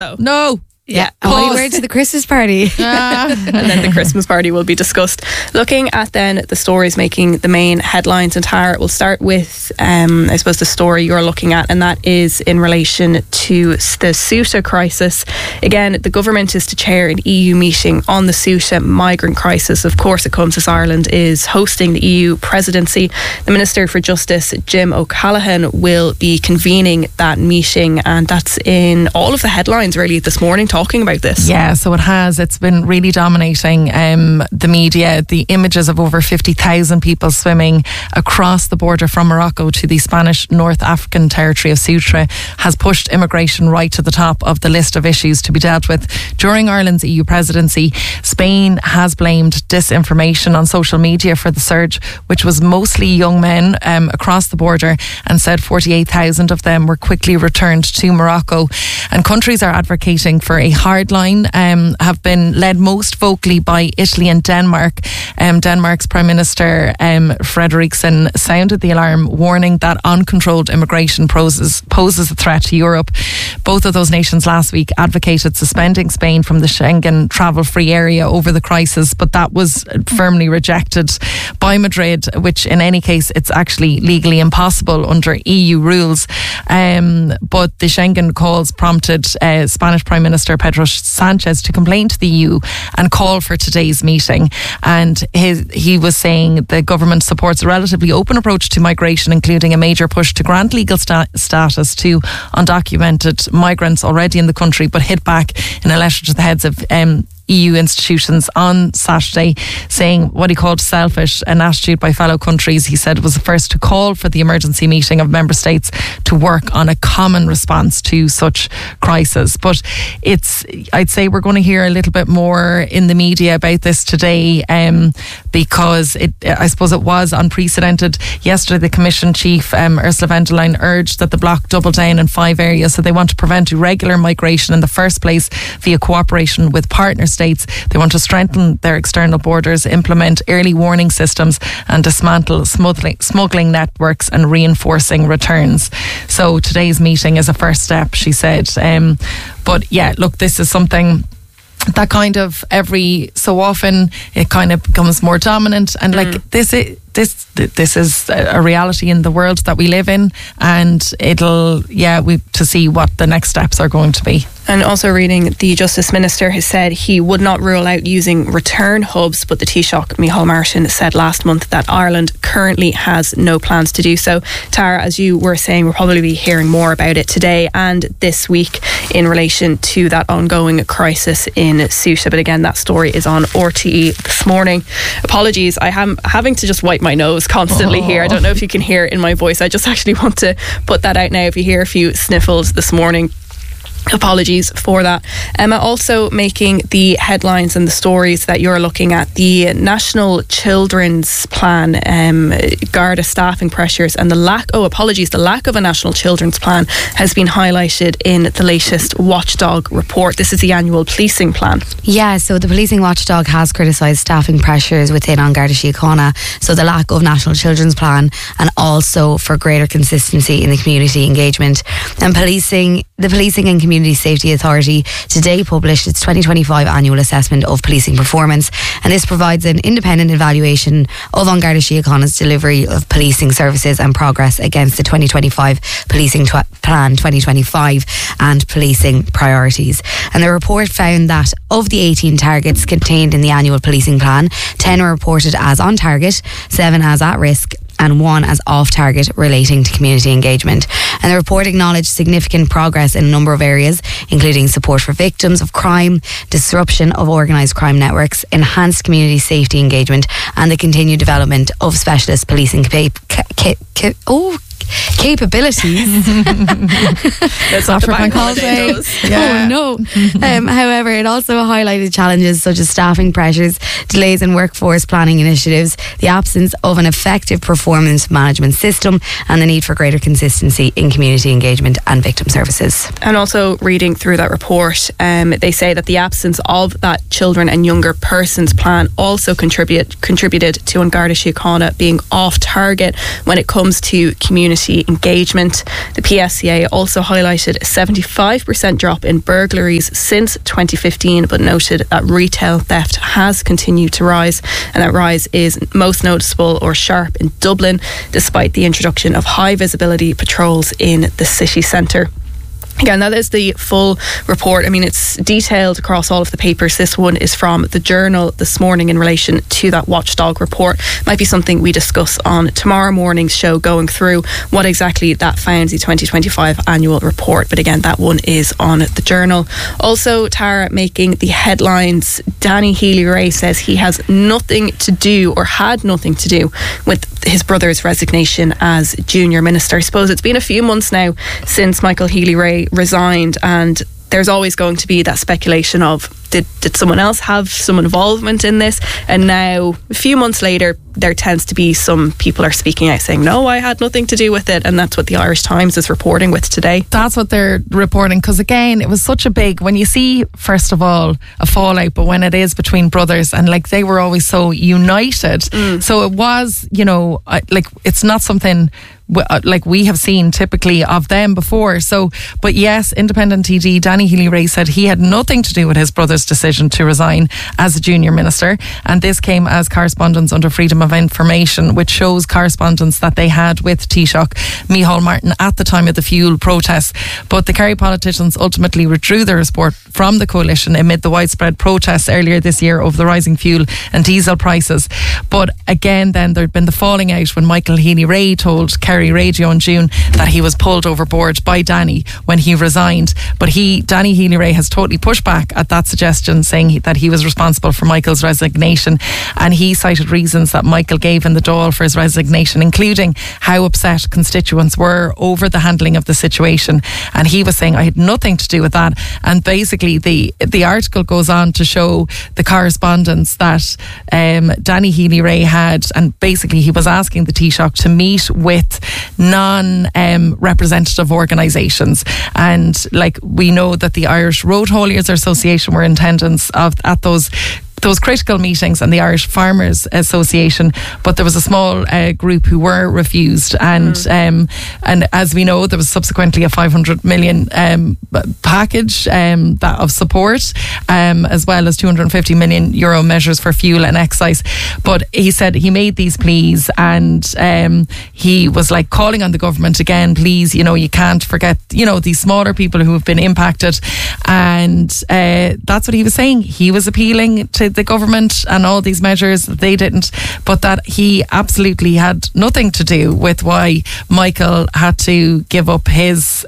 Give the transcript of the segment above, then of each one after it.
No. Yeah. On my way to the Christmas party. And then the Christmas party will be discussed. Looking at then the stories making the main headlines, and Tara, we'll start with I suppose the story you're looking at, and that is in relation to the Ceuta crisis. Again, the government is to chair an EU meeting on the Ceuta migrant crisis. Of course, it comes as Ireland is hosting the EU presidency. The Minister for Justice, Jim O'Callaghan, will be convening that meeting, and that's in all of the headlines really this morning talking about this. Yeah, so it has. It's been really dominating the media. The images of over 50,000 people swimming across the border from Morocco to the Spanish North African territory of Ceuta has pushed immigration right to the top of the list of issues to be dealt with during Ireland's EU presidency. Spain has blamed disinformation on social media for the surge, which was mostly young men across the border, and said 48,000 of them were quickly returned to Morocco. And countries are advocating for a hard line, have been led most vocally by Italy and Denmark. Denmark's Prime Minister Frederiksen sounded the alarm, warning that uncontrolled immigration poses a threat to Europe. Both of those nations last week advocated suspending Spain from the Schengen travel-free area over the crisis, but that was firmly rejected by Madrid, which in any case it's actually legally impossible under EU rules. But the Schengen calls prompted Spanish Prime Minister Pedro Sanchez to complain to the EU and call for today's meeting. And he was saying the government supports a relatively open approach to migration, including a major push to grant legal status to undocumented migrants already in the country, but hit back in a letter to the heads of EU institutions on Saturday, saying what he called selfish an attitude by fellow countries. He said it was the first to call for the emergency meeting of member states to work on a common response to such crisis. But I'd say we're going to hear a little bit more in the media about this today, because I suppose it was unprecedented. Yesterday, the Commission Chief, Ursula von der Leyen, urged that the bloc double down in 5 areas. So they want to prevent irregular migration in the first place via cooperation with partner states. They want to strengthen their external borders, implement early warning systems, and dismantle smuggling networks and reinforcing returns. So today's meeting is a first step, she said. But yeah, look, this is something that kind of every so often it kind of becomes more dominant, and like this is a reality in the world that we live in, and we to see what the next steps are going to be. And also reading, the Justice Minister has said he would not rule out using return hubs, but the Taoiseach Micheál Martin said last month that Ireland currently has no plans to do so. Tara, as you were saying, we'll probably be hearing more about it today and this week in relation to that ongoing crisis in Ceuta. But again, that story is on RTE this morning. Apologies, I am having to just wipe my nose constantly here. I don't know if you can hear it in my voice. I just actually want to put that out now. If you hear a few sniffles this morning, apologies for that. Emma, also making the headlines and the stories that you're looking at, the National Children's Plan, Garda staffing pressures and the lack of a National Children's Plan has been highlighted in the latest Watchdog report. This is the annual policing plan. Yeah, so the policing watchdog has criticised staffing pressures within An Garda Síochána, so the lack of National Children's Plan, and also for greater consistency in the community engagement. And the Policing and Community Safety Authority today published its 2025 annual assessment of policing performance, and this provides an independent evaluation of An Garda Síochána's delivery of policing services and progress against the 2025 Policing Plan 2025 and policing priorities. And the report found that of the 18 targets contained in the annual policing plan, 10 were reported as on target, 7 as at risk, and 1 as off target relating to community engagement. And the report acknowledged significant progress in a number of areas, including support for victims of crime, disruption of organised crime networks, enhanced community safety engagement, and the continued development of specialist policing capabilities. That's not After bank holiday. Yeah. Oh no. However, it also highlighted challenges such as staffing pressures, delays in workforce planning initiatives, the absence of an effective performance management system, and the need for greater consistency in community engagement and victim services. And also reading through that report, they say that the absence of that children and younger persons plan also contributed to An Garda Síochána being off target when it comes to community engagement. The PSCA also highlighted a 75% drop in birth burglaries since 2015, but noted that retail theft has continued to rise, and that rise is most noticeable or sharp in Dublin, despite the introduction of high visibility patrols in the city centre. Again, that is the full report. I mean, it's detailed across all of the papers. This one is from the Journal this morning in relation to that watchdog report. Might be something we discuss on tomorrow morning's show, going through what exactly that found, the 2025 annual report. But again, that one is on the Journal. Also, Tara, making the headlines, Danny Healy-Rae says he has nothing to do, or had nothing to do, with his brother's resignation as junior minister. I suppose it's been a few months now since Michael Healy-Rae resigned, and there's always going to be that speculation of did someone else have some involvement in this? And now, a few months later, there tends to be some people are speaking out saying, no, I had nothing to do with it. And that's what the Irish Times is reporting with today. That's what they're reporting, because again, it was such a big, when you see, first of all, a fallout, but when it is between brothers, and like they were always so united. So it was, you know, like it's not something like we have seen typically of them before. So, but yes, independent TD Danny Healy-Rae said he had nothing to do with his brother's decision to resign as a junior minister, and this came as correspondence under Freedom of Information, which shows correspondence that they had with Taoiseach Micheál Martin at the time of the fuel protests. But the Kerry politicians ultimately withdrew their support from the coalition amid the widespread protests earlier this year over the rising fuel and diesel prices. But again, then there'd been the falling out when Michael Healy-Rae told Kerry Radio in June that he was pulled overboard by Danny when he resigned. But Danny Healy-Rae has totally pushed back at that suggestion, saying that he was responsible for Michael's resignation, and he cited reasons that Michael gave in the Dáil for his resignation, including how upset constituents were over the handling of the situation. And he was saying, I had nothing to do with that. And basically the article goes on to show the correspondence that Danny Healy-Rae had, and basically he was asking the Taoiseach to meet with non-representative organisations. And like we know that the Irish Road Hauliers Association were in attendance at those critical meetings, and the Irish Farmers Association, but there was a small group who were refused, and as we know, there was subsequently a 500 million package of support, as well as 250 million euro measures for fuel and excise. But he said he made these pleas, and he was like calling on the government again, please, you know, you can't forget, you know, these smaller people who have been impacted. And that's what he was saying. He was appealing to the government and all these measures that they didn't, but that he absolutely had nothing to do with why Michael had to give up his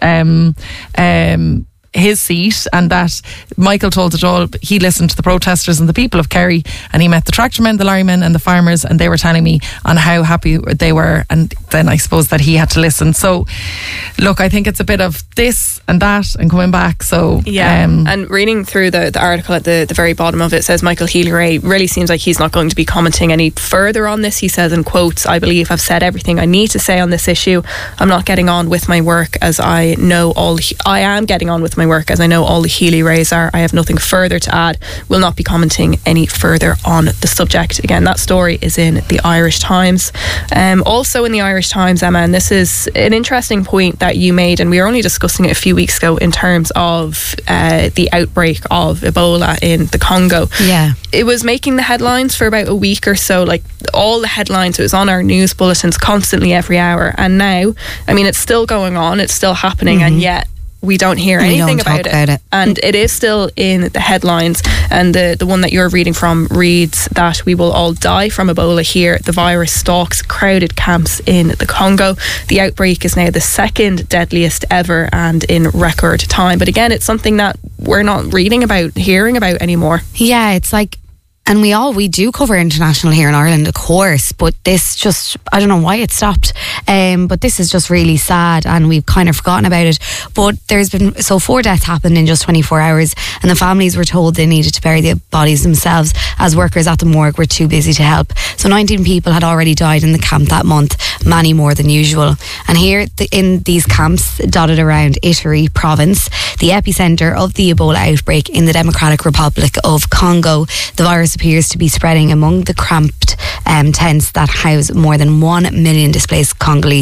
seat, and that Michael told it all. He listened to the protesters and the people of Kerry, and he met the tractormen, the lorrymen and the farmers, and they were telling me on how happy they were, and then I suppose that he had to listen. So look, I think it's a bit of this and that and coming back. So yeah, and reading through the article at the very bottom of it says Michael Healy-Rae really seems like he's not going to be commenting any further on this. He says in quotes, I believe I've said everything I need to say on this issue. I'm not getting on with my work as I know I am getting on with my work as I know all the Healy-Raes are. I have nothing further to add. Will not be commenting any further on the subject. Again, that story is in the Irish Times. Also in the Irish Times, Emma, and this is an interesting point that you made, and we were only discussing it a few weeks ago in terms of the outbreak of Ebola in the Congo. Yeah. It was making the headlines for about a week or so, like all the headlines. It was on our news bulletins constantly every hour. And now, I mean, it's still going on, it's still happening, and yet we don't hear anything about it. And it is still in the headlines. And the one that you're reading from reads that we will all die from Ebola here. The virus stalks crowded camps in the Congo. The outbreak is now the second deadliest ever and in record time. But again, it's something that we're not reading about, hearing about anymore. Yeah, it's like, and we do cover international here in Ireland, of course, but this just, I don't know why it stopped, but this is just really sad, and we've kind of forgotten about it. But there's been, 4 deaths happened in just 24 hours, and the families were told they needed to bury the bodies themselves as workers at the morgue were too busy to help. So 19 people had already died in the camp that month, many more than usual. And here in these camps dotted around Ituri province, the epicentre of the Ebola outbreak in the Democratic Republic of Congo, the virus appears to be spreading among the cramped tents that house more than 1 million displaced Congolese.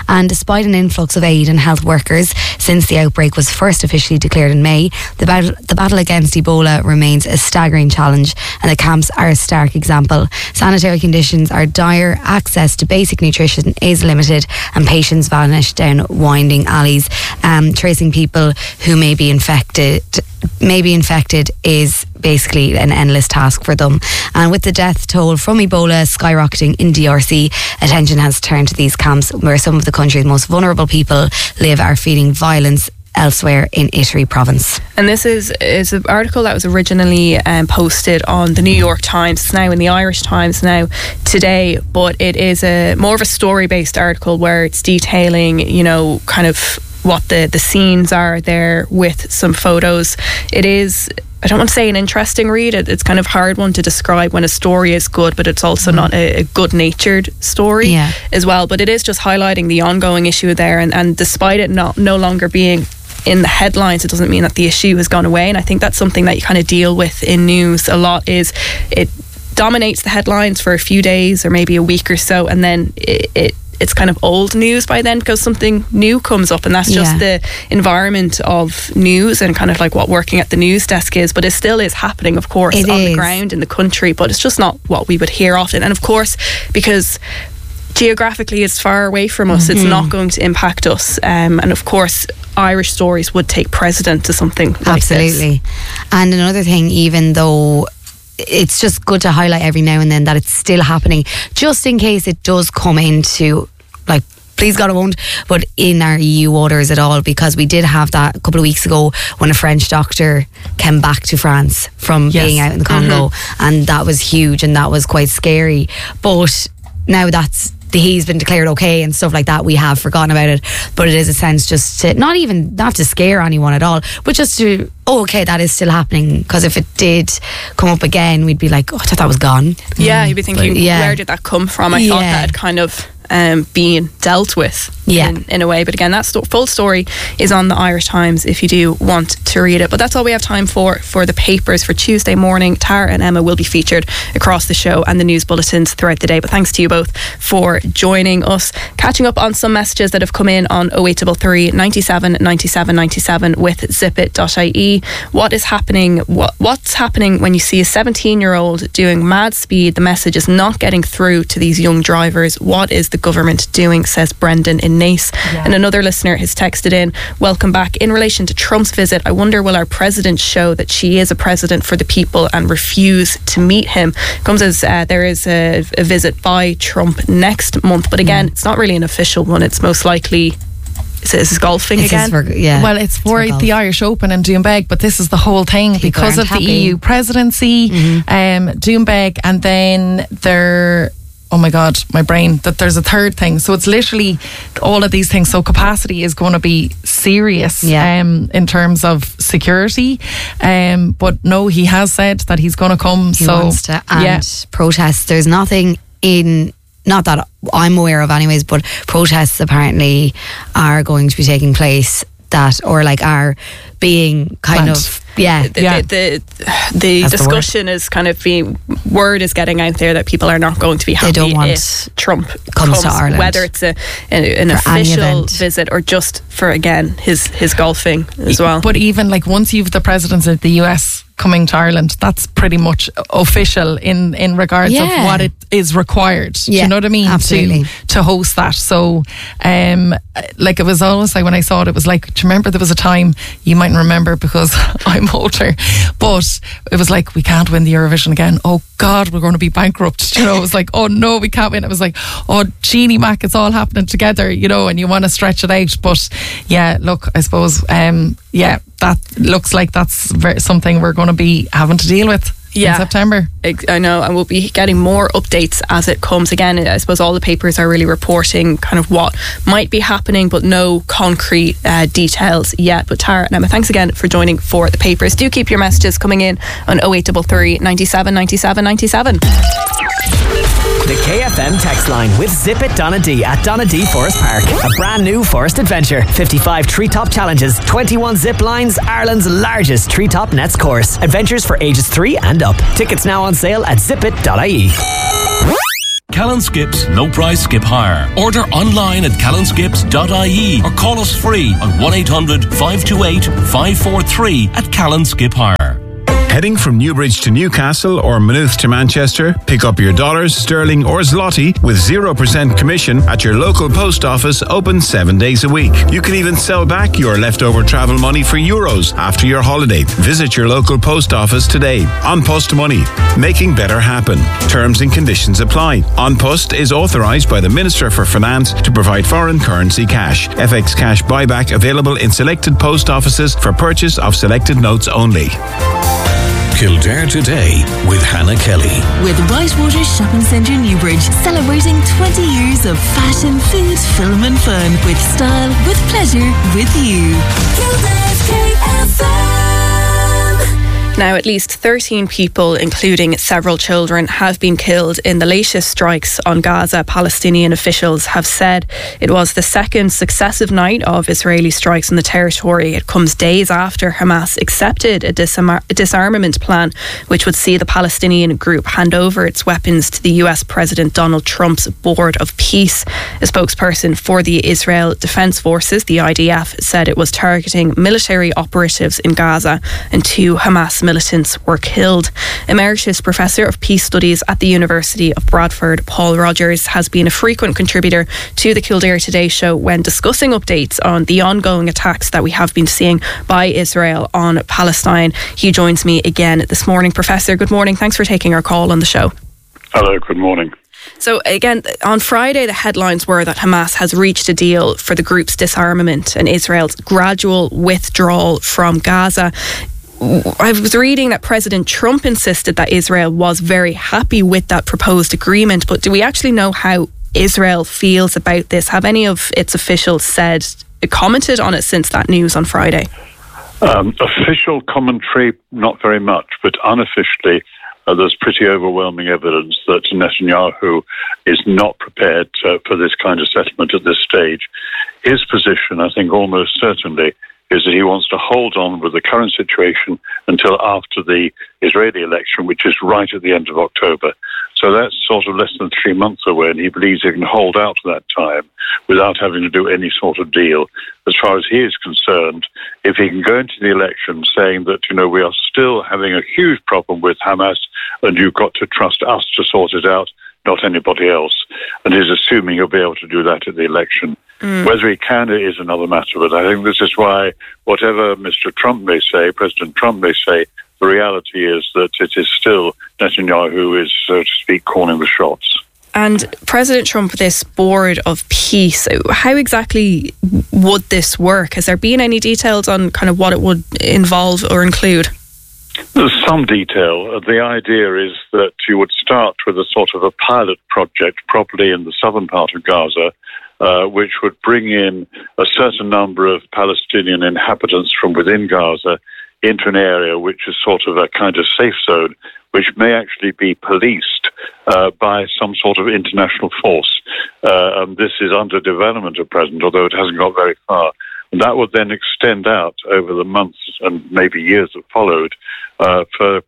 And despite an influx of aid and health workers since the outbreak was first officially declared in May, the battle against Ebola remains a staggering challenge, and the camps are a stark example. Sanitary conditions are dire, access to basic nutrition is limited, and patients vanish down winding alleys. Tracing people who may be infected is basically an endless task for them. And with the death toll from Ebola skyrocketing in DRC, attention has turned to these camps where some of the country's most vulnerable people live are feeling violence elsewhere in Ituri province. And this is an article that was originally posted on the New York Times. It's now in the Irish Times now today, but it is more of a story-based article where it's detailing, kind of what the scenes are there with some photos. It is, I don't want to say an interesting read. It's kind of hard one to describe when a story is good, but it's also not a good-natured story as well. But it is just highlighting the ongoing issue there, and despite it no longer being in the headlines, it doesn't mean that the issue has gone away. And I think that's something that you kind of deal with in news a lot, is it dominates the headlines for a few days or maybe a week or so, and then it's kind of old news by then because something new comes up, and that's just the environment of news and kind of like what working at the news desk is. But it still is happening, of course, on the ground in the country, but it's just not what we would hear often. And of course, because geographically it's far away from us, it's not going to impact us, and of course Irish stories would take precedent to something like this. And another thing, even though it's just good to highlight every now and then that it's still happening, just in case it does come into, like, please God it won't, but in our EU waters at all, because we did have that a couple of weeks ago when a French doctor came back to France from being out in the Congo, and that was huge and that was quite scary. But now he's been declared okay and stuff like that, we have forgotten about it. But it is a sense just to not to scare anyone at all, but just to, okay, that is still happening. Because if it did come up again, we'd be like, I thought that was gone. Yeah, you'd be thinking, where did that come from? I thought that had kind of being dealt with in a way. But again, that full story is on the Irish Times if you do want to read it. But that's all we have time for the papers for Tuesday morning. Tara and Emma will be featured across the show and the news bulletins throughout the day. But thanks to you both for joining us. Catching up on some messages that have come in on 0833 97 97 97 with zipit.ie. What is happening? What's happening when you see a 17-year-old doing mad speed? The message is not getting through to these young drivers. What is the government doing, says Brendan in Naas. And another listener has texted in, welcome back. In relation to Trump's visit, I wonder will our president show that she is a president for the people and refuse to meet him? Comes as there is a visit by Trump next month, but again, it's not really an official one. It's most likely is golfing again? Well, it's for the Irish Open in Doonbeg, but this is the whole thing because of the EU presidency, Doonbeg, and then oh my God, my brain, that there's a third thing. So it's literally all of these things. So capacity is going to be serious in terms of security. But no, he has said that he's going to come. He wants to, and protests. There's nothing not that I'm aware of anyways, but protests apparently are going to be taking place are being kind of the discussion is kind of being, word is getting out there that people are not going to be happy if Trump comes to Ireland, whether it's an official visit or just for again his golfing as well. But even like once you've the presidents of the US coming to Ireland, that's pretty much official in regards of what it is required. Do you know what I mean? Absolutely. To host that. So like it was always like when I saw it was like, do you remember there was a time, you mightn't remember because I'm older, but it was like, we can't win the Eurovision again. Oh God, we're going to be bankrupt. You know, it was like, oh no, we can't win. It was like, oh Jeannie Mac, it's all happening together, you know, and you want to stretch it out. But yeah, look, I suppose that looks like that's something we're going to be having to deal with in September. I know, and we'll be getting more updates as it comes. Again, I suppose all the papers are really reporting kind of what might be happening, but no concrete details yet. But Tara and Emma, thanks again for joining for the papers. Do keep your messages coming in on 0833 97 97 97. The KFM text line with Zip It Donadee at Donadee Forest Park. A brand new forest adventure. 55 treetop challenges, 21 zip lines, Ireland's largest treetop nets course. Adventures for ages 3 and up. Tickets now on sale at zipit.ie. Callan Skips No Price Skip Hire. Order online at callanskips.ie or call us free on 1800 528 543 at Callan Skip Hire. Heading from Newbridge to Newcastle or Maynooth to Manchester? Pick up your dollars, sterling or zloty with 0% commission at your local post office, open 7 days a week. You can even sell back your leftover travel money for euros after your holiday. Visit your local post office today. An Post Money, making better happen. Terms and conditions apply. An Post is authorised by the Minister for Finance to provide foreign currency cash. FX cash buyback available in selected post offices for purchase of selected notes only. Kildare Today with Hannah Kelly. With Whitewater Shopping Centre Newbridge, celebrating 20 years of fashion, food, film and fun. With style, with pleasure, with you. Kildare's KFM. Now, at least 13 people, including several children, have been killed in the latest strikes on Gaza. Palestinian officials have said it was the second successive night of Israeli strikes on the territory. It comes days after Hamas accepted a disarmament plan which would see the Palestinian group hand over its weapons to the US President Donald Trump's Board of Peace. A spokesperson for the Israel Defense Forces, the IDF, said it was targeting military operatives in Gaza and 2 Hamas militants were killed. Emeritus Professor of Peace Studies at the University of Bradford, Paul Rogers, has been a frequent contributor to the Kildare Today show when discussing updates on the ongoing attacks that we have been seeing by Israel on Palestine. He joins me again this morning. Professor, good morning. Thanks for taking our call on the show. Hello, good morning. So again, on Friday, the headlines were that Hamas has reached a deal for the group's disarmament and Israel's gradual withdrawal from Gaza. I was reading that President Trump insisted that Israel was very happy with that proposed agreement, but do we actually know how Israel feels about this? Have any of its officials commented on it since that news on Friday? Official commentary, not very much, but unofficially, there's pretty overwhelming evidence that Netanyahu is not prepared for this kind of settlement at this stage. His position, I think, almost certainly is that he wants to hold on with the current situation until after the Israeli election, which is right at the end of October. So that's sort of less than 3 months away, and he believes he can hold out to that time without having to do any sort of deal. As far as he is concerned, if he can go into the election saying that, we are still having a huge problem with Hamas and you've got to trust us to sort it out, not anybody else, and he's assuming he'll be able to do that at the election. Whether he can is another matter, but I think this is why whatever Mr. Trump may say, President Trump may say, the reality is that it is still Netanyahu who is, so to speak, calling the shots. And President Trump, this Board of Peace, how exactly would this work? Has there been any details on kind of what it would involve or include? There's some detail. The idea is that you would start with a sort of a pilot project, probably in the southern part of Gaza, which would bring in a certain number of Palestinian inhabitants from within Gaza into an area which is sort of a kind of safe zone, which may actually be policed by some sort of international force. And this is under development at present, although it hasn't got very far. And that would then extend out over the months and maybe years that followed for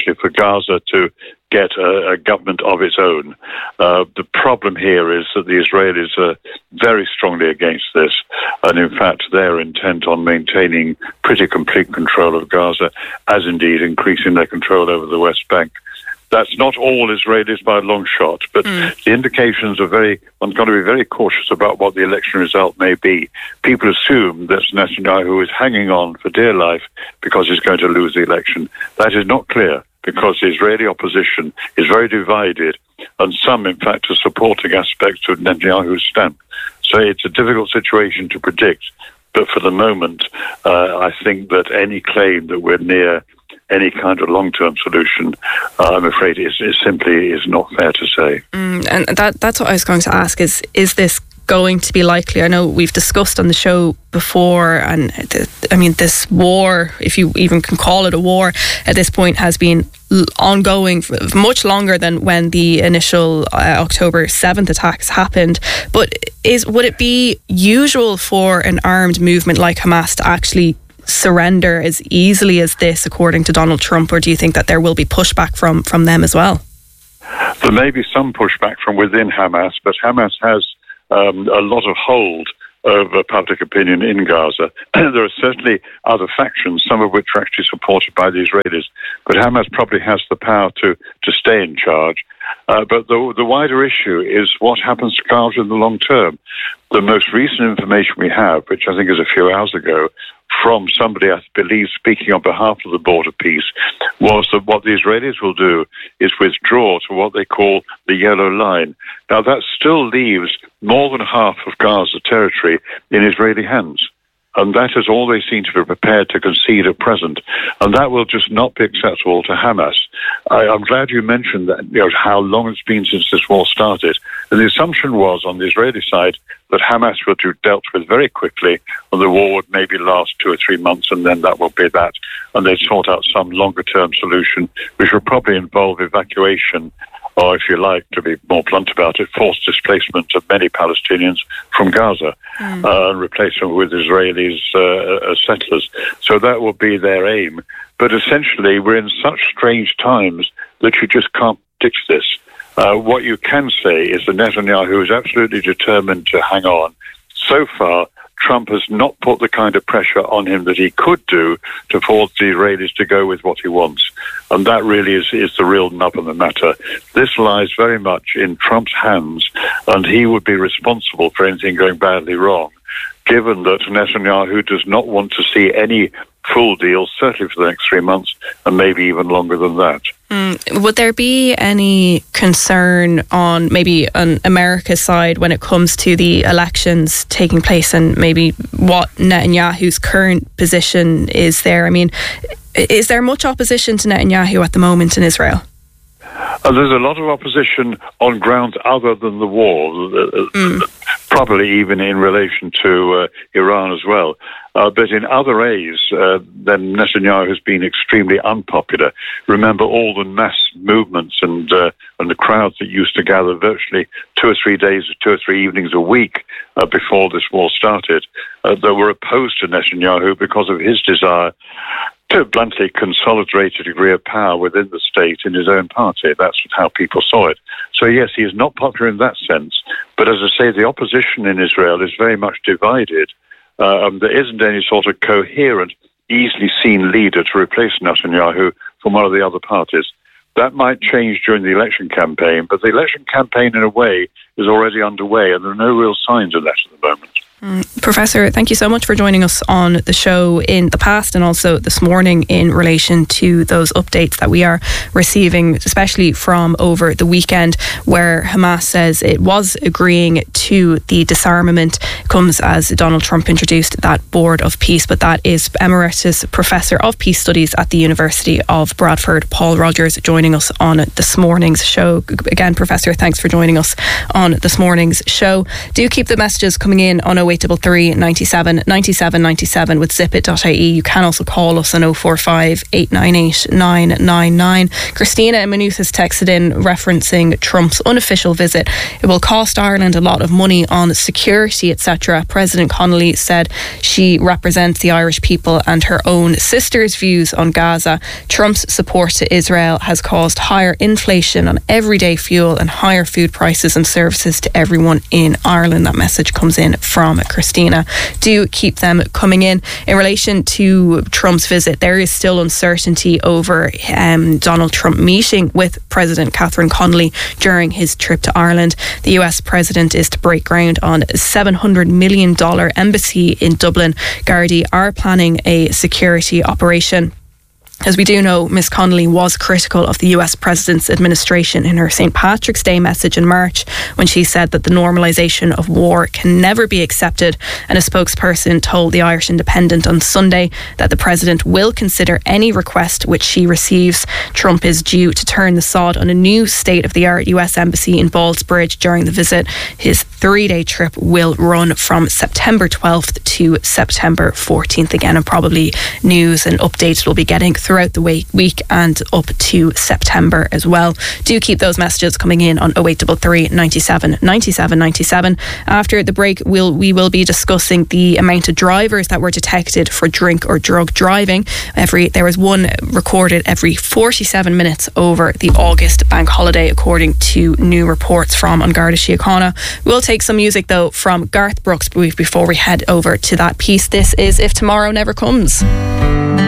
Gaza to get a government of its own. The problem here is that the Israelis are very strongly against this, and in fact they're intent on maintaining pretty complete control of Gaza, as indeed increasing their control over the West Bank. That's not all Israelis by a long shot, but the indications are one's got to be very cautious about what the election result may be. People assume that Netanyahu is hanging on for dear life because he's going to lose the election. That is not clear, because the Israeli opposition is very divided, and some, in fact, are supporting aspects of Netanyahu's stamp. So it's a difficult situation to predict, but for the moment, I think that any claim that we're near any kind of long-term solution, I'm afraid, is simply not fair to say. And that's what I was going to ask, is this going to be likely? I know we've discussed on the show before, and this war, if you even can call it a war, at this point has been ongoing for much longer than when the initial October 7th attacks happened. But would it be usual for an armed movement like Hamas to actually surrender as easily as this, according to Donald Trump, or do you think that there will be pushback from them as well? There may be some pushback from within Hamas, but Hamas has a lot of hold over public opinion in Gaza. There are certainly other factions, some of which are actually supported by the Israelis, but Hamas probably has the power to stay in charge. But the wider issue is what happens to Gaza in the long term. The most recent information we have, which I think is a few hours ago, from somebody I believe speaking on behalf of the Board of Peace, was that what the Israelis will do is withdraw to what they call the Yellow Line. Now that still leaves more than half of Gaza territory in Israeli hands. And that is all they seem to be prepared to concede at present. And that will just not be acceptable to Hamas. I'm glad you mentioned that, how long it's been since this war started. And the assumption was on the Israeli side that Hamas would be dealt with very quickly, and the war would maybe last 2 or 3 months, and then that would be that. And they'd sort out some longer-term solution, which would probably involve evacuation, or if you like, to be more blunt about it, forced displacement of many Palestinians from Gaza and replace them with Israelis as settlers. So that will be their aim. But essentially, we're in such strange times that you just can't predict this. What you can say is that Netanyahu is absolutely determined to hang on. So far, Trump has not put the kind of pressure on him that he could do to force the Israelis to go with what he wants. And that really is the real nub of the matter. This lies very much in Trump's hands, and he would be responsible for anything going badly wrong, given that Netanyahu does not want to see any full deal, certainly for the next 3 months, and maybe even longer than that. Would there be any concern on maybe on America's side when it comes to the elections taking place and maybe what Netanyahu's current position is there? I mean, is there much opposition to Netanyahu at the moment in Israel? There's a lot of opposition on grounds other than the war, probably even in relation to Iran as well. But in other ways, then Netanyahu has been extremely unpopular. Remember all the mass movements and the crowds that used to gather virtually 2 or 3 days, 2 or 3 evenings a week before this war started, that were opposed to Netanyahu because of his desire to bluntly consolidate a degree of power within the state in his own party. That's how people saw it. So yes, he is not popular in that sense. But as I say, the opposition in Israel is very much divided. There isn't any sort of coherent, easily seen leader to replace Netanyahu from one of the other parties. That might change during the election campaign, but the election campaign, in a way, is already underway, and there are no real signs of that at the moment. Professor, thank you so much for joining us on the show in the past and also this morning in relation to those updates that we are receiving, especially from over the weekend, where Hamas says it was agreeing to the disarmament. It comes as Donald Trump introduced that Board of Peace, but that is Emeritus Professor of Peace Studies at the University of Bradford, Paul Rogers, joining us on this morning's show. Again, Professor, thanks for joining us on this morning's show. Do keep the messages coming in on 0833 97 97 97 with zipit.ie. You can also call us on 045 898 999. Christina in Maynooth has texted in referencing Trump's unofficial visit. It will cost Ireland a lot of money on security, etc. President Connolly said she represents the Irish people and her own sister's views on Gaza. Trump's support to Israel has caused higher inflation on everyday fuel and higher food prices and services to everyone in Ireland. That message comes in from Christina. Do keep them coming in. In relation to Trump's visit, there is still uncertainty over Donald Trump meeting with President Catherine Connolly during his trip to Ireland. The US president is to break ground on a $700 million embassy in Dublin. Gardaí are planning a security operation. As we do know, Ms. Connolly was critical of the US president's administration in her St. Patrick's Day message in March, when she said that the normalisation of war can never be accepted. And a spokesperson told the Irish Independent on Sunday that the president will consider any request which she receives. Trump is due to turn the sod on a new state-of-the-art US embassy in Ballsbridge during the visit. His 3-day trip will run from September 12th to September 14th again, and probably news and updates we'll be getting throughout the week and up to September as well. Do keep those messages coming in on 0833 97 97 97. After the break, we will be discussing the amount of drivers that were detected for drink or drug driving. There was one recorded every 47 minutes over the August bank holiday, according to new reports from An Garda Síochána. We'll take some music though from Garth Brooks before we head over to that piece. This is If Tomorrow Never Comes.